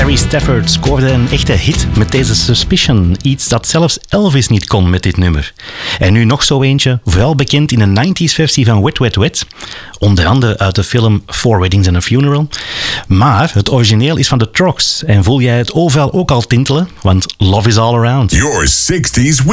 Harry Stafford scoorde een echte hit met deze Suspicion. Iets dat zelfs Elvis niet kon met dit nummer. En nu nog zo eentje, vooral bekend in de 90s versie van Wet Wet Wet. Onder andere uit de film Four Weddings and a Funeral. Maar het origineel is van de Trucks. En voel jij het overal ook al tintelen? Want love is all around. Your 60s